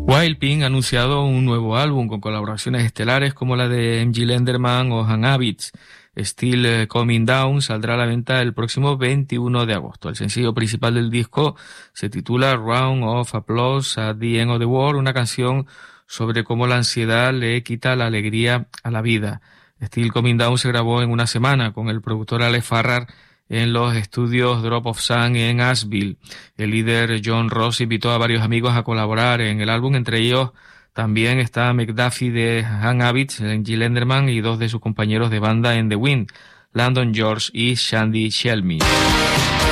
Wild Pink ha anunciado un nuevo álbum con colaboraciones estelares como la de MG Lenderman o Han Habits. Still Coming Down saldrá a la venta el próximo 21 de agosto. El sencillo principal del disco se titula Round of Applause at the End of the World, una canción sobre cómo la ansiedad le quita la alegría a la vida. Still Coming Down se grabó en una semana con el productor Alex Farrar en los estudios Drop of Sun en Asheville. El líder John Ross invitó a varios amigos a colaborar en el álbum, entre ellos también está McDuffie de Han Habits, G. Lenderman y dos de sus compañeros de banda en The Wind, Landon George y Shandy Shelmy.